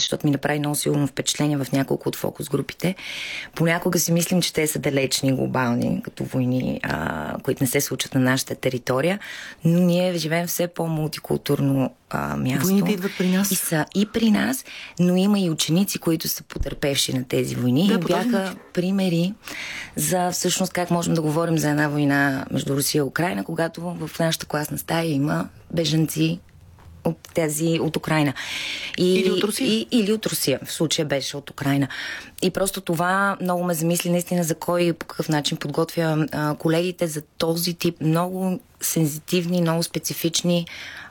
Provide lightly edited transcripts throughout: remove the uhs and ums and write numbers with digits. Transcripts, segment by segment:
защото ми направи много силно впечатление в няколко от фокус групите. Понякога си мислим, че те са далечни, глобални, като войни, които не се случват на нашата територия, но ние живеем все по-мултикултурно място. Войните идват при нас. И са и при нас, но има и ученици, които са потърпевши на тези войни. И бяха примери за всъщност как можем да говорим за една война между Русия и Украйна, когато в нашата класна стая има бежанци от Украйна. Или от Русия. Или от Русия. В случая беше от Украйна. И просто това много ме замисли наистина за кой и по какъв начин подготвя колегите за този тип много сензитивни, много специфични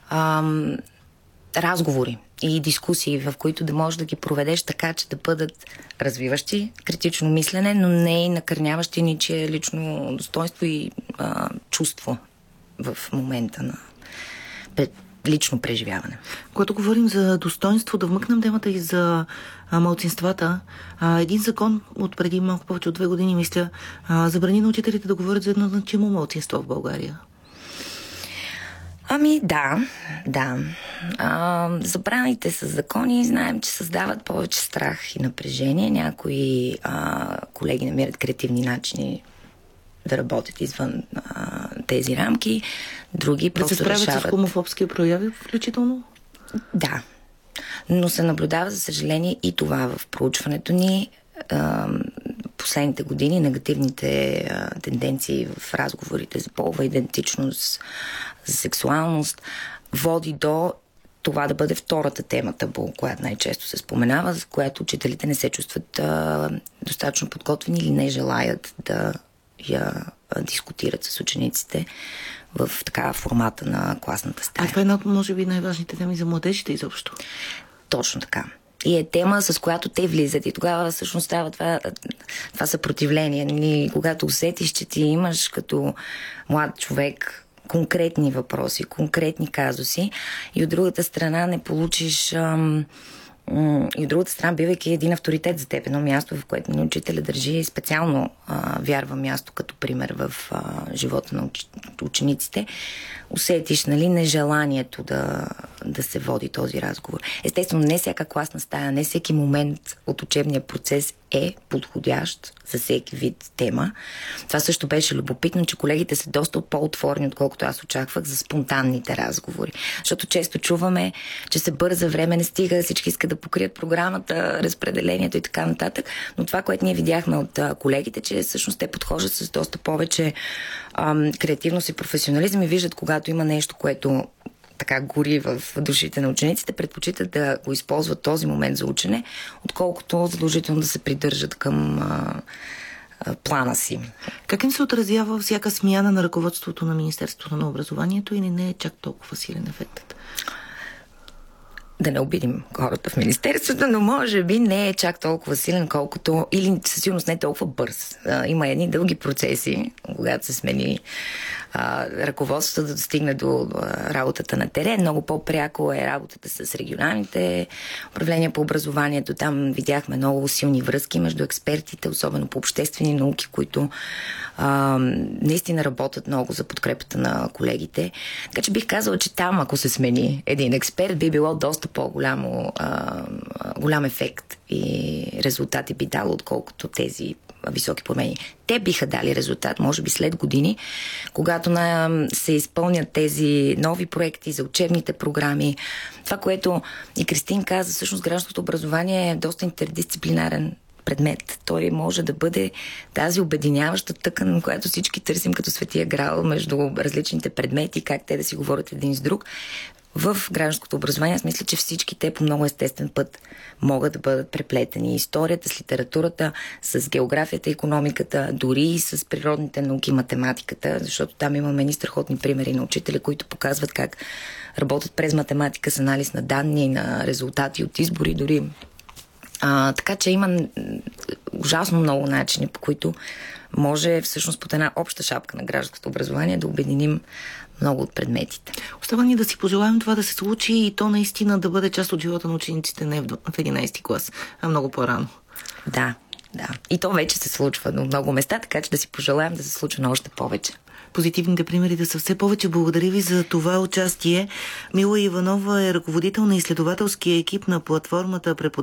разговори и дискусии, в които да можеш да ги проведеш така, че да бъдат развиващи критично мислене, но не и накърняващи ничие лично достоинство и чувство в момента на лично преживяване. Когато говорим за достоинство, да вмъкнем темата и за малцинствата. Един закон от преди малко повече от 2 години, мисля, забрани на учителите да говорят за еднозначимо малцинство в България. Ами да. Забраните с закони знаем, че създават повече страх и напрежение. Някои колеги намират креативни начини да работят извън тези рамки. Други просто решават... Да се справят с хомофобски прояви включително? Да. Но се наблюдава, за съжаление, и това в проучването ни. Последните години негативните тенденции в разговорите за полова идентичност, за сексуалност води до това да бъде втората тема табу, която най-често се споменава, за която учителите не се чувстват достатъчно подготвени или не желаят да я дискутират с учениците в такава формата на класната стая. А това е една от, може би, най-важните теми за младежите изобщо. Точно така. И е тема, с която те влизат. И тогава всъщност става това съпротивление. Когато усетиш, че ти имаш като млад човек конкретни въпроси, конкретни казуси и от другата страна не получиш... И от другата страна, бивайки един авторитет за теб, едно място, в което учителя държи и специално вярва място като пример в живота на учениците, усетиш, нали, нежеланието да се води този разговор. Естествено, не всяка класна стая, не всеки момент от учебния процес е подходящ за всеки вид тема. Това също беше любопитно, че колегите са доста по-отворени, отколкото аз очаквах за спонтанните разговори. Защото често чуваме, че се бърза време, не стига, всички искат да покрият програмата, разпределението и така нататък. Но това, което ние видяхме от колегите, че всъщност те подхождат с доста повече креативност и професионализъм и виждат, когато има нещо, което така гори в душите на учениците, предпочитат да го използват този момент за учене, отколкото задължително да се придържат към плана си. Как им се отразява всяка смяна на ръководството на Министерството на образованието или не е чак толкова силен ефектът? Да не обидим хората в Министерството, но може би не е чак толкова силен, колкото, или със сигурност не е толкова бърз. Има едни дълги процеси, когато се смени ръководството да достигне до работата на терен. Много по-пряко е работата с регионалните управления по образованието. Там видяхме много силни връзки между експертите, особено по обществени науки, които наистина работят много за подкрепата на колегите. Така че бих казала, че там, ако се смени един експерт, би било доста голям ефект и резултати би дало, отколкото тези високи промени. Те биха дали резултат, може би след години, когато се изпълнят тези нови проекти за учебните програми. Това, което и Кристин каза, всъщност гражданското образование е доста интердисциплинарен предмет. Той може да бъде тази обединяваща тъкан, която всички търсим като светия грал между различните предмети, как те да си говорят един с друг. В гражданското образование аз мисля, че всички те по много естествен път могат да бъдат преплетени. Историята с литературата, с географията, икономиката, дори и с природните науки, математиката, защото там имаме ни страхотни примери на учители, които показват как работят през математика с анализ на данни, на резултати от избори дори. Така че има ужасно много начини, по които може всъщност под една обща шапка на гражданското образование да обединим много от предметите. Остава ни да си пожелаем това да се случи и то наистина да бъде част от живота на учениците не в 11 клас, а много по-рано. Да. И то вече се случва на много места, така че да си пожелаем да се случва на още повече. Позитивните примери да са все повече. Благодаря ви за това участие. Мила Иванова е ръководител на изследователския екип на платформата